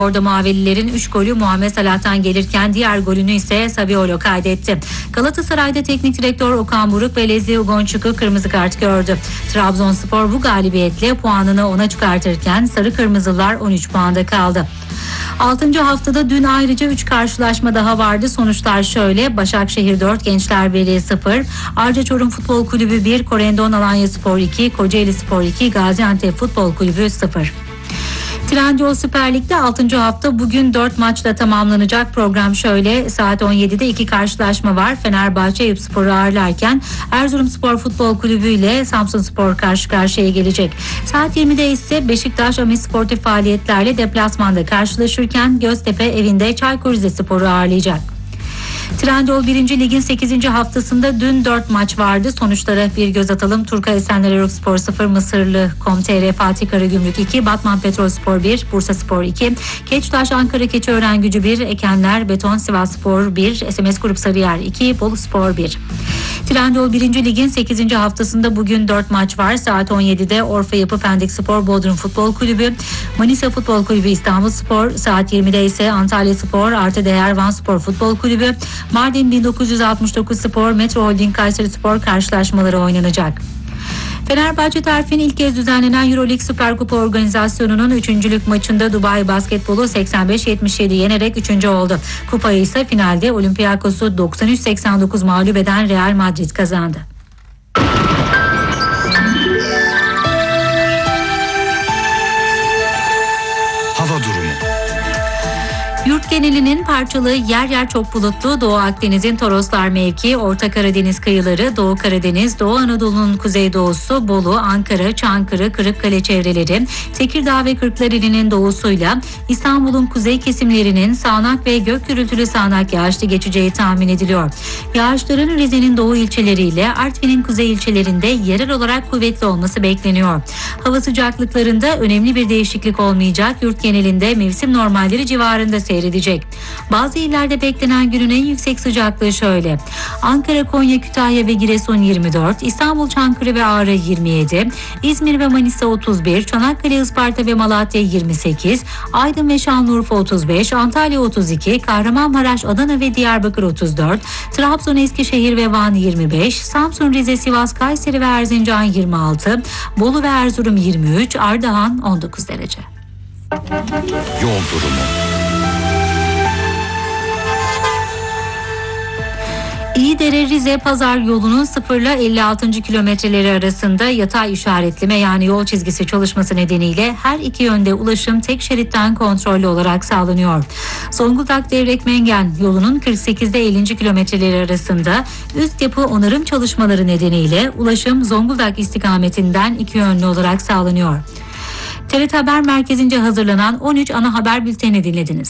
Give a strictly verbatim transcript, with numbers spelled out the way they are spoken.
Orada Mavililerin üç golü Muhammed Salah'tan gelirken diğer golünü ise Saviolo kaydetti. Galatasaray'da teknik direktör Okan Buruk ve Leslie Ugonçuk'u kırmızı kart gördü. Trabzonspor bu galibiyetle puanını ona çıkartırken sarı kırmızılar on üç puanda kaldı. altıncı haftada dün ayrıca üç karşılaşma daha vardı. Sonuçlar şöyle: Başakşehir dört, Gençlerbirliği sıfır, Arca Çorum Futbol Kulübü bir, Korendon Alanyaspor iki, Kocaelispor iki, Gaziantep Futbol Kulübü sıfır. Trendyol Süper Lig'de altıncı hafta bugün dört maçla tamamlanacak. Program şöyle: saat on yedide iki karşılaşma var. Fenerbahçe Eyüpspor'u ağırlarken Erzurumspor Futbol Kulübü ile Samsunspor karşı karşıya gelecek. Saat yirmide ise Beşiktaş Amisportif faaliyetlerle deplasmanda karşılaşırken Göztepe evinde Çaykur Rizespor'u ağırlayacak. Trendyol birinci Lig'in sekizinci haftasında dün dört maç vardı. Sonuçlara bir göz atalım. Turka Esenler Erokspor sıfır, Mısırlı nokta com nokta tr Fatih Karagümrük iki, Batman Petrolspor bir, Bursaspor iki, Keçtaş Ankara Keçiören Gücü bir, Ekenler Beton Sivasspor bir, S M S Grup Sarıyer iki, Boluspor bir. Trendyol birinci Lig'in sekizinci haftasında bugün dört maç var. Saat on yedide Orfa Yapı Pendikspor Bodrum Futbol Kulübü, Manisa Futbol Kulübü İstanbulspor, saat yirmide ise Antalyaspor Artı Değer Vanspor Futbol Kulübü, Mardin bin dokuz yüz altmış dokuz Spor, Metro Holding Kayserispor karşılaşmaları oynanacak. Fenerbahçe tarafından ilk kez düzenlenen Euroleague Süper Kupa organizasyonunun üçüncülük maçında Dubai Basketbolu seksen beş yetmiş yedi yenerek üçüncü oldu. Kupayı ise finalde Olympiakos'u doksan üç seksen dokuz mağlup eden Real Madrid kazandı. Hava durumu. Yurt genelinin parçalı, yer yer çok bulutlu, Doğu Akdeniz'in Toroslar mevki, Orta Karadeniz kıyıları, Doğu Karadeniz, Doğu Anadolu'nun kuzeydoğusu, Bolu, Ankara, Çankırı, Kırıkkale çevreleri, Tekirdağ ve Kırklareli'nin doğusuyla İstanbul'un kuzey kesimlerinin sağanak ve gök gürültülü sağanak yağışlı geçeceği tahmin ediliyor. Yağışların Rize'nin doğu ilçeleriyle Artvin'in kuzey ilçelerinde yerel olarak kuvvetli olması bekleniyor. Hava sıcaklıklarında önemli bir değişiklik olmayacak. Yurt genelinde mevsim normalleri civarında seyredecek. Bazı illerde beklenen günün en yüksek sıcaklığı şöyle: Ankara, Konya, Kütahya ve Giresun yirmi dört, İstanbul, Çankırı ve Ağrı yirmi yedi, İzmir ve Manisa otuz bir, Çanakkale, Isparta ve Malatya yirmi sekiz, Aydın ve Şanlıurfa otuz beş, Antalya otuz iki, Kahramanmaraş, Adana ve Diyarbakır otuz dört, Trabzon, Eskişehir ve Van yirmi beş, Samsun, Rize, Sivas, Kayseri ve Erzincan yirmi altı, Bolu ve Erzurum yirmi üç, Ardahan on dokuz derece. Yol durumu. İyidere Rize Pazar yolunun sıfır ile elli altıncı kilometreleri arasında yatay işaretleme yani yol çizgisi çalışması nedeniyle her iki yönde ulaşım tek şeritten kontrollü olarak sağlanıyor. Zonguldak Devrek Mengen yolunun kırk sekizde ellinci kilometreleri arasında üst yapı onarım çalışmaları nedeniyle ulaşım Zonguldak istikametinden iki yönlü olarak sağlanıyor. T R T Haber Merkezi'nce hazırlanan on üç ana haber bülteni dinlediniz.